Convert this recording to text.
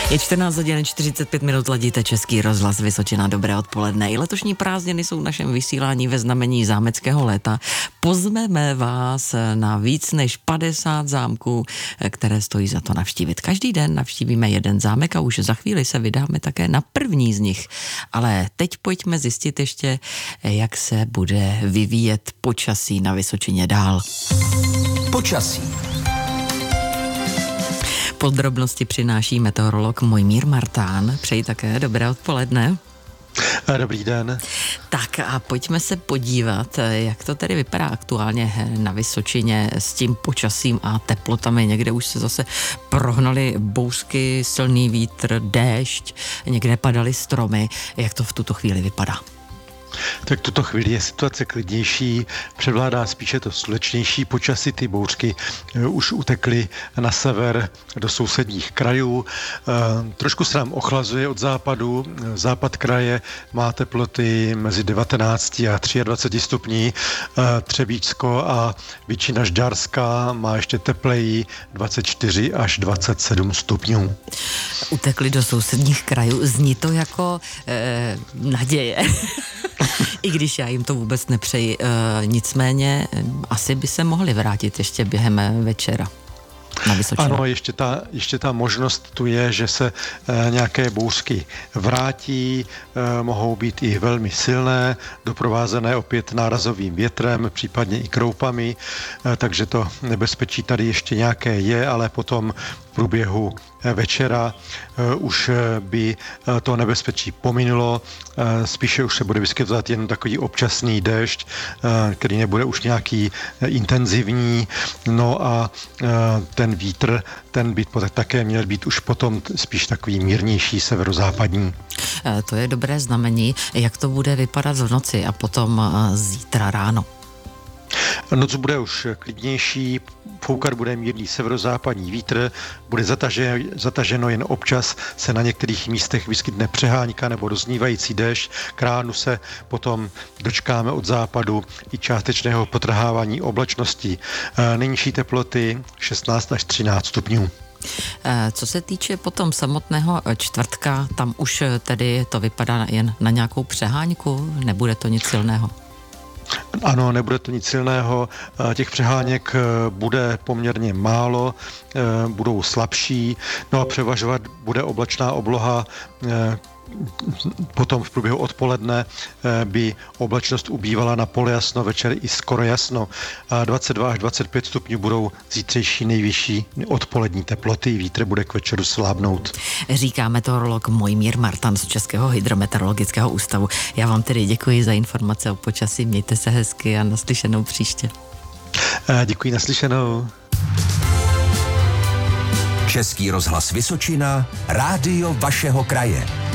Je 14 hodin 45 minut, ladíte Český rozhlas Vysočina, dobré odpoledne. I letošní prázdniny jsou v našem vysílání ve znamení zámeckého léta. Pozveme vás na víc než 50 zámků, které stojí za to navštívit. Každý den navštívíme jeden zámek a už za chvíli se vydáme také na první z nich. Ale teď pojďme zjistit ještě, jak se bude vyvíjet počasí na Vysočině dál. Počasí. Podrobnosti přináší meteorolog Mojmír Martán. Přeji také dobré odpoledne. Dobrý den. Tak a pojďme se podívat, jak to tedy vypadá aktuálně na Vysočině s tím počasím a teplotami. Někde už se zase prohnaly bouřky, silný vítr, déšť, někde padaly stromy. Jak to v tuto chvíli vypadá? Tak tuto chvíli je situace klidnější, převládá spíše to slunečnější počasí, ty bouřky už utekly na sever do sousedních krajů. Trošku se nám ochlazuje od západu, západ kraje má teploty mezi 19 a 23 stupní, Třebíčsko a většina Žďárska má ještě tepleji 24 až 27 stupňů. Utekli do sousedních krajů, zní to jako naděje. I když já jim to vůbec nepřeji. Nicméně asi by se mohli vrátit ještě během večera na Vysočinu. Ano, ještě ta možnost tu je, že se nějaké bouřky vrátí, mohou být i velmi silné, doprovázené opět nárazovým větrem, případně i kroupami, takže to nebezpečí tady ještě nějaké je, ale potom v průběhu večera už by to nebezpečí pominulo, spíše už se bude vyskytovat jen takový občasný déšť, který nebude už nějaký intenzivní, no a ten vítr, ten by také měl být už potom spíš takový mírnější severozápadní. To je dobré znamení. Jak to bude vypadat v noci a potom zítra ráno? Noc bude už klidnější, foukat bude mírný severozápadní vítr, bude zataženo jen občas, se na některých místech vyskytne přehánka nebo doznívající déšť, k ránu se potom dočkáme od západu i částečného potrhávání oblačností. Nejnižší teploty 16 až 13 stupňů. Co se týče potom samotného čtvrtka, tam už tedy to vypadá jen na nějakou přeháňku, nebude to nic silného? Ano, nebude to nic silného, těch přeháněk bude poměrně málo, budou slabší, no a převažovat bude oblačná obloha. Potom v průběhu odpoledne by oblačnost ubývala na polojasno, večer i skoro jasno. 22 až 25 stupňů budou zítřejší nejvyšší odpolední teploty, vítr bude k večeru slábnout. Říká meteorolog Mojmír Martán z Českého hydrometeorologického ústavu. Já vám tedy děkuji za informace o počasí, mějte se hezky a naslyšenou příště. Děkuji, naslyšenou. Český rozhlas Vysočina, rádio vašeho kraje.